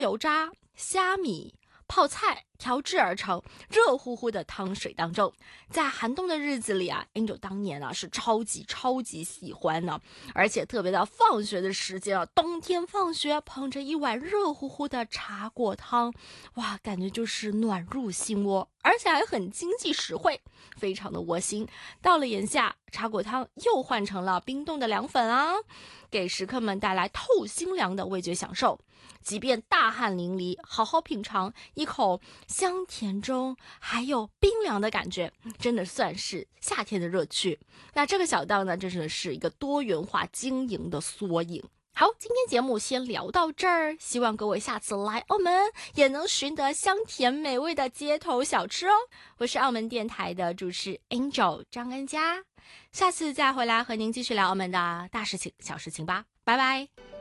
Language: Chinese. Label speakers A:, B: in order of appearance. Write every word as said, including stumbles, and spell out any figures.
A: 油渣、虾米、泡菜调制而成，热乎乎的汤水当中，在寒冬的日子里啊 ，Angel 当年啊是超级超级喜欢呢，而且特别到放学的时间啊，冬天放学捧着一碗热乎乎的茶果汤，哇，感觉就是暖入心窝，而且还很经济实惠，非常的窝心。到了眼下，茶果汤又换成了冰冻的凉粉啊，给食客们带来透心凉的味觉享受。即便大汗淋漓，好好品尝一口香甜中还有冰凉的感觉，真的算是夏天的热趣。那这个小档呢，真的是一个多元化经营的缩影。好，今天节目先聊到这儿，希望各位下次来澳门也能寻得香甜美味的街头小吃哦。我是澳门电台的主持 Angel 张恩佳，下次再回来和您继续聊澳门的大事情小事情吧，拜拜。